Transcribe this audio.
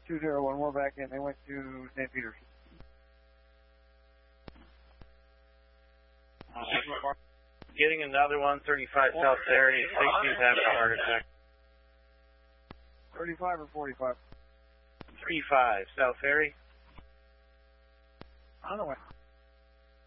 201 more back in. They went to St. Peter's. Getting another one, 35 South Ferry. 16's having a heart attack. 35 or 45? 35 South Ferry. On the way.